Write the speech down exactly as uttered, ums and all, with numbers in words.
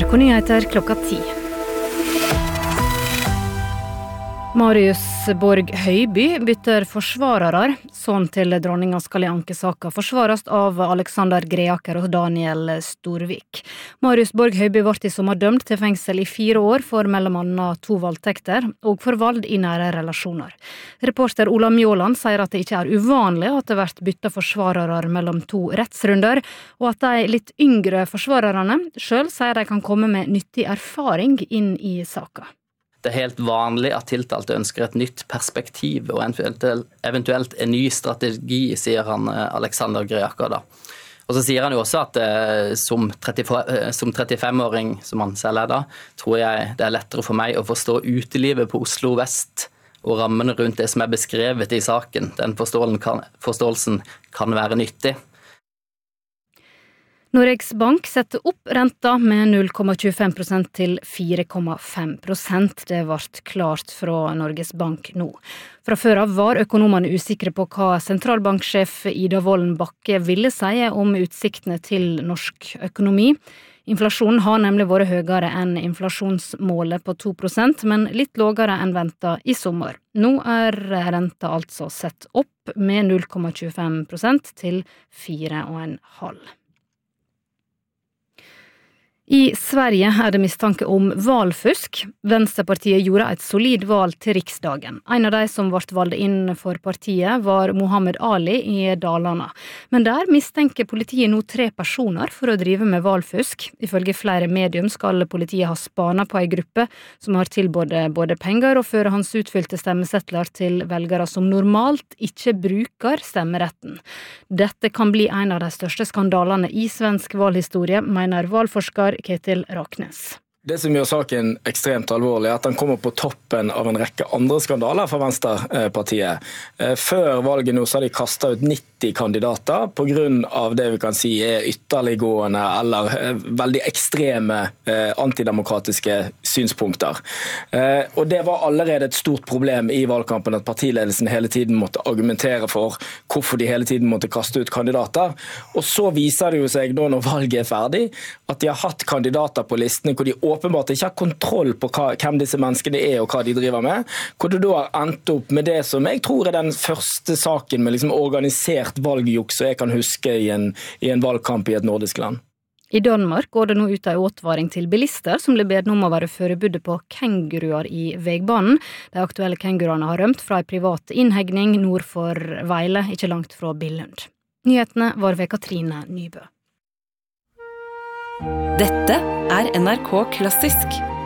N R K-nyheter klokka ti. Marius Borg Høiby bytter forsvarere. Sånn til dronninga skal i ankesaka forsvares av Alexander Greaker og Daniel Storvik. Marius Borg Høiby ble i sommer dømt til fengsel i fire år for mellom annet to voldtekter og for vold i nære relasjoner. Reporter Ola Mjåland sier at det ikke er uvanlig at det blir byttet forsvarere mellom to rettsrunder, og at de litt yngre forsvarerne selv sier de kan komme med nyttig erfaring inn i saka. Det er helt vanlig at tiltalte ønsker et nytt perspektiv og eventuelt, eventuelt en ny strategi, sier han Alexander Greaker da. Og så sier han jo også at eh, som, tretti, som trettifem-åring, som han selv er da, tror jeg det er lettere for meg å forstå utelivet på Oslo Vest og rammene rundt det som er beskrevet i saken. Den forståelsen kan, forståelsen kan være nyttig. Norges Bank setter opp renta med null komma tjuefem prosent til fire komma fem prosent. Det ble klart fra Norges Bank nå. Fra før av var økonomene usikre på hva sentralbanksjef Ida Wolden Bakke ville si om utsiktene til norsk økonomi. Inflasjonen har nemlig vært høyere enn inflasjonsmålet på to prosent, men litt lavere enn ventet i sommer. Nå er renta altså sett opp med null komma tjuefem prosent til fire komma fem prosent. I Sverige er det mistanke om valfusk. Venstrepartiet gjorde et solid valg til riksdagen. En av de som ble valgt inn for partiet var Mohammed Ali i Dalarna. Men der mistenker politiet nå tre personer for å drive med valfusk. Ifølge flere medium skal politiet ha spana på en gruppe som har tilbudt både penger og førehåndsutfylte stemmesettler til velgere som normalt ikke bruker stemmeretten. Dette kan bli en av de største skandalene i svensk valhistorie, mener valforsker Ketil Raknes. Det som gjør saken ekstremt alvorlig er at den kommer på toppen av en rekke andre skandaler for Venstrepartiet. Før valget nå så har de kastet ut nitti kandidater på grunn av det vi kan si er ytterliggående eller veldig ekstreme antidemokratiske synspunkter. Og det var allerede et stort problem i valgkampen at partiledelsen hele tiden måtte argumentere for hvorfor de hele tiden måtte kaste ut kandidater. Og så viser det jo seg da når valget er ferdig at de har hatt kandidater på listene hvor de åpenbart ikke har kontroll på hva, hvem disse menneskene er og hva de driver med, hvor du da har endt opp med det som jeg tror er den første saken med liksom organisert valgjuks som jeg kan huske i en, i en valgkamp i et nordisk land. I Danmark går det nå ut en advaring til bilister som blir bedt om å være forberedt på kenguruer i veibanen. De aktuelle kenguruene har rømt fra en privat innhegning nord for Veile, ikke langt fra Billund. Nyhetene var ved Katrine Nybø. Dette er N R K Klassisk.